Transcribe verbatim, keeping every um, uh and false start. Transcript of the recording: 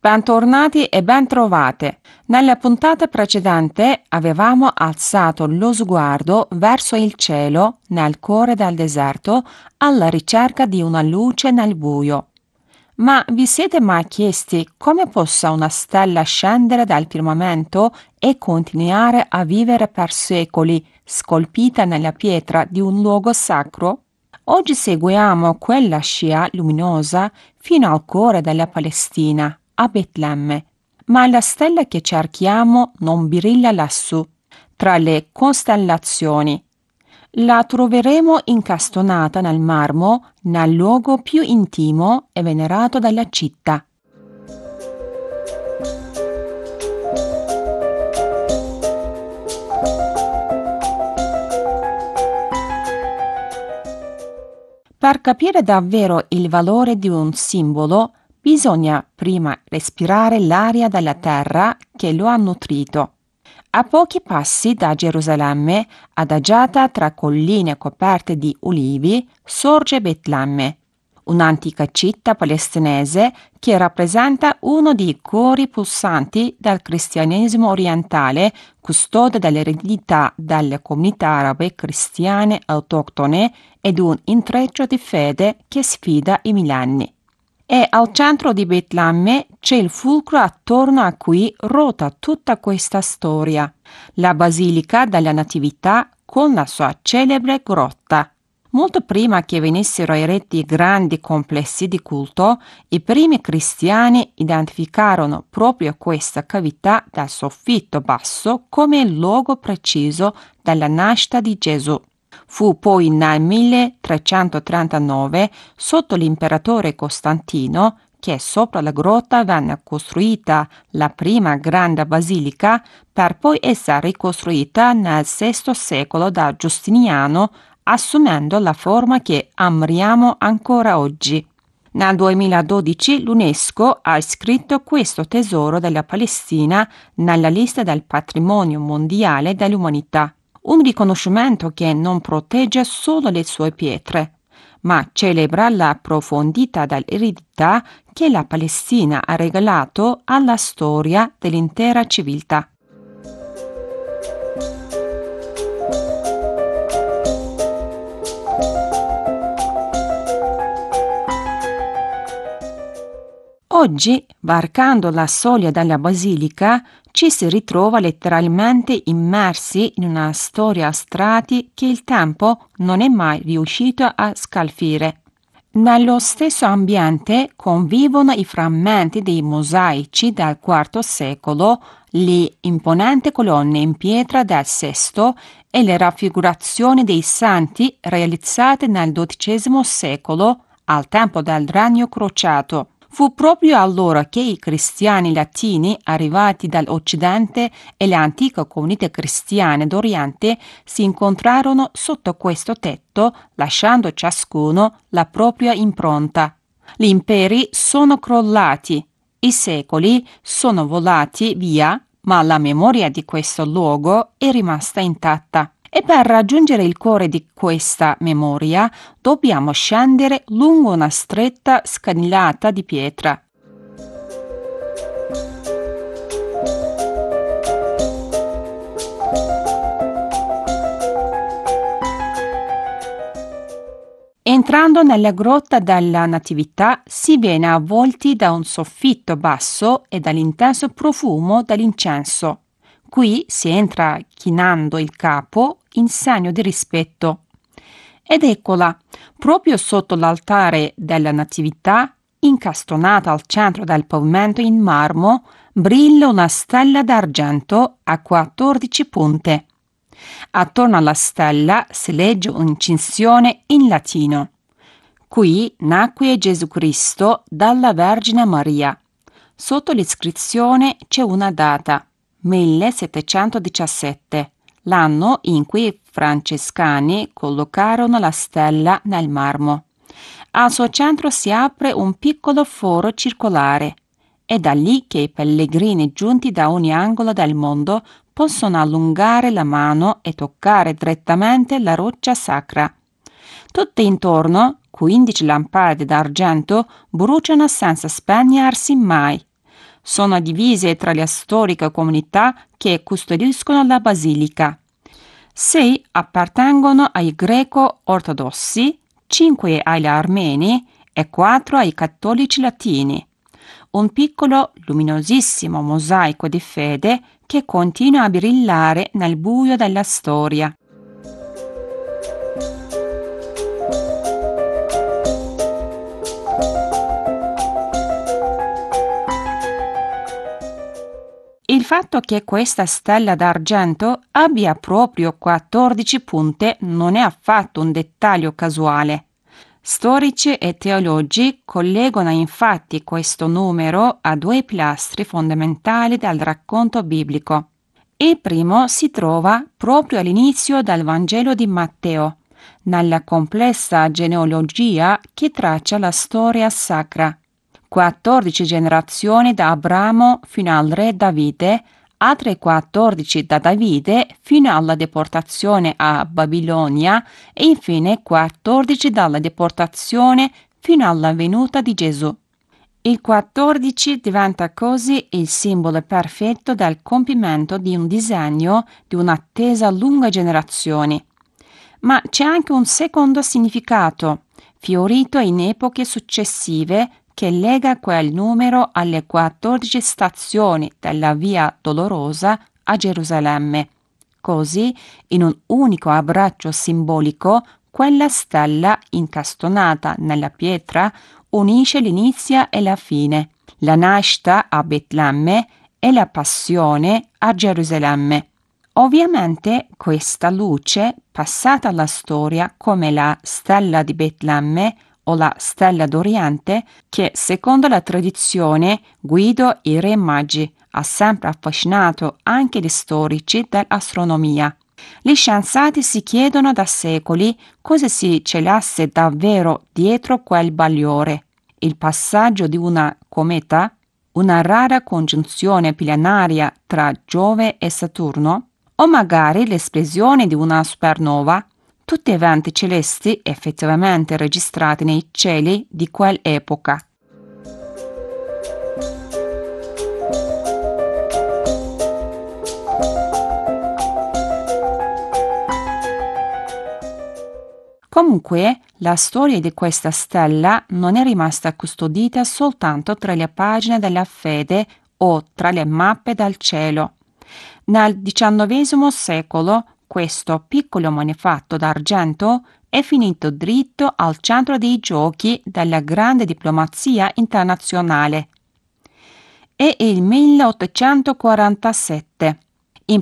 Bentornati e bentrovate. Nella puntata precedente avevamo alzato lo sguardo verso il cielo nel cuore del deserto alla ricerca di una luce nel buio. Ma vi siete mai chiesti come possa una stella scendere dal firmamento e continuare a vivere per secoli, scolpita nella pietra di un luogo sacro? Oggi seguiamo quella scia luminosa fino al cuore della Palestina, a Betlemme. Ma la stella che cerchiamo non brilla lassù, tra le costellazioni. La troveremo incastonata nel marmo, nel luogo più intimo e venerato dalla città. Per capire davvero il valore di un simbolo, bisogna prima respirare l'aria della terra che lo ha nutrito. A pochi passi da Gerusalemme, adagiata tra colline coperte di ulivi, sorge Betlemme, un'antica città palestinese che rappresenta uno dei cuori pulsanti del cristianesimo orientale, custode dell'eredità delle comunità arabe cristiane autoctone ed un intreccio di fede che sfida i millenni. E al centro di Betlemme c'è il fulcro attorno a cui ruota tutta questa storia, la Basilica della Natività con la sua celebre grotta. Molto prima che venissero eretti grandi complessi di culto, i primi cristiani identificarono proprio questa cavità dal soffitto basso come il luogo preciso della nascita di Gesù. Fu poi nel milletrecentotrentanove, sotto l'imperatore Costantino, che sopra la grotta venne costruita la prima grande basilica, per poi essere ricostruita nel sesto secolo da Giustiniano, assumendo la forma che ammiriamo ancora oggi. Nel duemiladodici l'UNESCO ha iscritto questo tesoro della Palestina nella lista del patrimonio mondiale dell'umanità. Un riconoscimento che non protegge solo le sue pietre, ma celebra la profondità dell'eredità che la Palestina ha regalato alla storia dell'intera civiltà. Oggi, varcando la soglia della basilica, ci si ritrova letteralmente immersi in una storia a strati che il tempo non è mai riuscito a scalfire. Nello stesso ambiente convivono i frammenti dei mosaici del quarto secolo, le imponenti colonne in pietra del sesto e le raffigurazioni dei santi realizzate nel dodicesimo secolo, al tempo del Regno Crociato. Fu proprio allora che i cristiani latini arrivati dall'Occidente e le antiche comunità cristiane d'Oriente si incontrarono sotto questo tetto, lasciando ciascuno la propria impronta. Gli imperi sono crollati, i secoli sono volati via, ma la memoria di questo luogo è rimasta intatta. E per raggiungere il cuore di questa memoria dobbiamo scendere lungo una stretta scalinata di pietra. Entrando nella grotta della Natività si viene avvolti da un soffitto basso e dall'intenso profumo dell'incenso. Qui si entra chinando il capo in segno di rispetto. Ed eccola, proprio sotto l'altare della Natività, incastonata al centro del pavimento in marmo, brilla una stella d'argento a quattordici punte. Attorno alla stella si legge un'incisione in latino. Qui nacque Gesù Cristo dalla Vergine Maria. Sotto l'iscrizione c'è una data, millesettecentodiciassette, l'anno in cui i francescani collocarono la stella nel marmo. Al suo centro si apre un piccolo foro circolare. È da lì che i pellegrini giunti da ogni angolo del mondo possono allungare la mano e toccare direttamente la roccia sacra. Tutte intorno, quindici lampade d'argento bruciano senza spegnersi mai. sono divise tra le storiche comunità che custodiscono la basilica. Sei appartengono ai greco-ortodossi, cinque agli armeni e quattro ai cattolici latini. Un piccolo, luminosissimo mosaico di fede che continua a brillare nel buio della storia. Il fatto che questa stella d'argento abbia proprio quattordici punte non è affatto un dettaglio casuale. Storici e teologi collegano infatti questo numero a due pilastri fondamentali del racconto biblico. Il primo si trova proprio all'inizio del Vangelo di Matteo, nella complessa genealogia che traccia la storia sacra. quattordici generazioni da Abramo fino al re Davide, altre quattordici da Davide fino alla deportazione a Babilonia e infine quattordici dalla deportazione fino alla venuta di Gesù. Il quattordici diventa così il simbolo perfetto del compimento di un disegno di un'attesa lunga generazioni. Ma c'è anche un secondo significato, fiorito in epoche successive, che lega quel numero alle quattordici stazioni della Via Dolorosa a Gerusalemme. Così, in un unico abbraccio simbolico, quella stella incastonata nella pietra unisce l'inizio e la fine, la nascita a Betlemme e la passione a Gerusalemme. Ovviamente questa luce, passata alla storia come la stella di Betlemme o la stella d'Oriente, che secondo la tradizione Guido i re magi ha sempre affascinato anche gli storici dell'astronomia. Gli scienziati si chiedono da secoli cosa si celasse davvero dietro quel bagliore. Il passaggio di una cometa? Una rara congiunzione planetaria tra Giove e Saturno? O magari l'esplosione di una supernova? Tutti eventi celesti effettivamente registrati nei cieli di quell'epoca. Comunque, la storia di questa stella non è rimasta custodita soltanto tra le pagine della fede o tra le mappe del cielo. Nel diciannovesimo secolo questo piccolo manufatto d'argento è finito dritto al centro dei giochi della grande diplomazia internazionale. È il milleottocentoquarantasette.